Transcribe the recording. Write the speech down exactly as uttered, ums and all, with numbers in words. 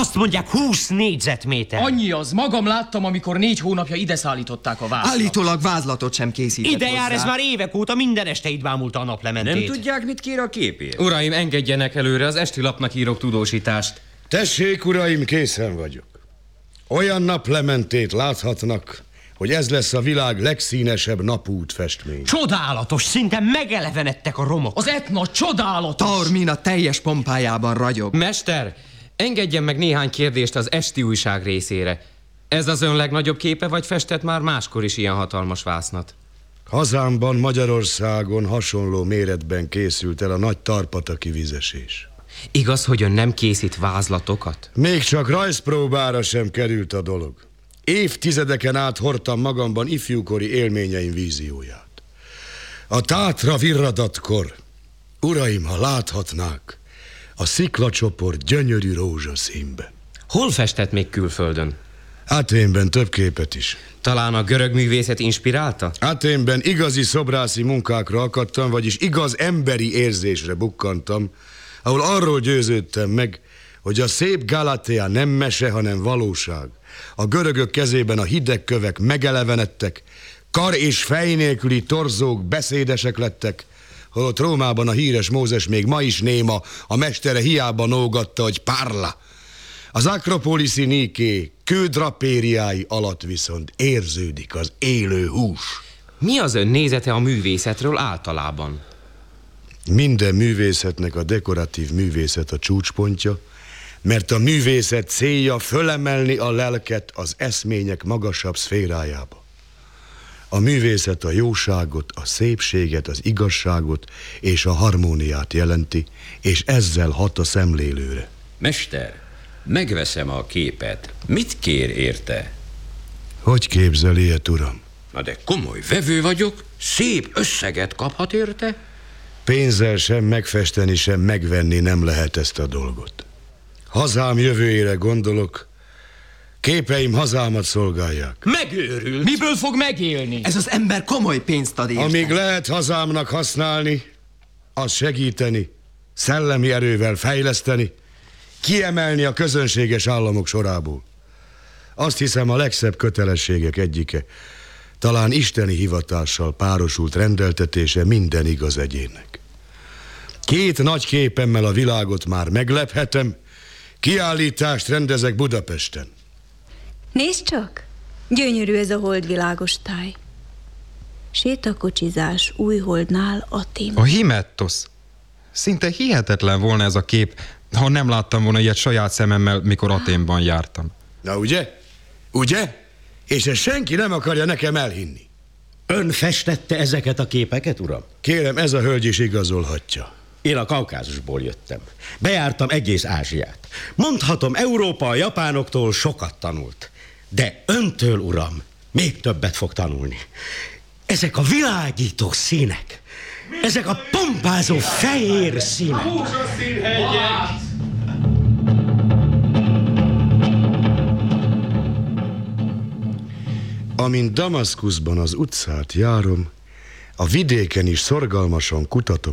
Azt mondják húsz négyzetméter. Annyi az, magam láttam, amikor négy hónapja ide szállították a vázlat. Állítólag vázlatot sem készített Ide jár hozzá. ez már évek óta, minden este itt bámulta a naplementét. Nem tudják, mit kér a képért? Uraim, engedjenek előre, az esti lapnak írok tudósítást. Tessék, uraim, készen vagyok. Olyan naplementét láthatnak, hogy ez lesz a világ legszínesebb napút festmény. Csodálatos, szinte megelevenedtek a romok. Az Etna csodálatos! Taormina teljes pompájában ragyog. Mester, engedjen meg néhány kérdést az esti újság részére. Ez az ön legnagyobb képe, vagy festett már máskor is ilyen hatalmas vásznat? Hazámban, Magyarországon hasonló méretben készült el a nagy tarpataki vizesés. Igaz, hogy ön nem készít vázlatokat? Még csak rajzpróbára sem került a dolog. Évtizedeken át hordtam magamban ifjúkori élményeim vízióját. A Tátra virradatkor, uraim, ha láthatnák, a sziklacsoport gyönyörű rózsaszínben. Hol festett még külföldön? Athénben több képet is. Talán a görög művészet inspirálta? Athénben igazi szobrászi munkákra akadtam, vagyis igaz emberi érzésre bukkantam, ahol arról győződtem meg, hogy a szép Galatea nem mese, hanem valóság. A görögök kezében a hideg kövek megelevenedtek, kar és fej nélküli torzók beszédesek lettek, holott Rómában a híres Mózes még ma is néma, a mestere hiába nógatta, hogy parla. Az akropoliszi Niké kődrapériái alatt viszont érződik az élő hús. Mi az ön nézete a művészetről általában? Minden művészetnek a dekoratív művészet a csúcspontja, mert a művészet célja fölemelni a lelket az eszmények magasabb szférájába. A művészet a jóságot, a szépséget, az igazságot és a harmóniát jelenti, és ezzel hat a szemlélőre. Mester, megveszem a képet. Mit kér érte? Hogy képzel ilyet, uram? Na de komoly vevő vagyok, szép összeget kaphat érte? Pénzzel sem megfesteni, sem megvenni nem lehet ezt a dolgot. Hazám jövőjére gondolok, képeim hazámat szolgálják. Megőrült. Miből fog megélni? Ez az ember komoly pénzt ad érte. Amíg lehet hazámnak használni, az segíteni, szellemi erővel fejleszteni, kiemelni a közönséges államok sorából. Azt hiszem, a legszebb kötelességek egyike, talán isteni hivatással párosult rendeltetése minden igaz egyénnek. Két nagy képemmel a világot már meglephetem, kiállítást rendezek Budapesten. Nézd csak! Gyönyörű ez a holdvilágos táj. Sétakocsizás Újholdnál Athénban. A Himettos. Szinte hihetetlen volna ez a kép, ha nem láttam volna ilyet saját szememmel, mikor Athénban jártam. Na ugye? Ugye? És ezt senki nem akarja nekem elhinni. Ön festette ezeket a képeket, uram? Kérem, ez a hölgy is igazolhatja. Én a Kaukázusból jöttem. Bejártam egész Ázsiát. Mondhatom, Európa a japánoktól sokat tanult. De öntől, uram, még többet fog tanulni. Ezek a világító színek, ezek a pompázó fehér színek. Amint Damaszkuszban az utcát járom, a vidéken is szorgalmasan kutatom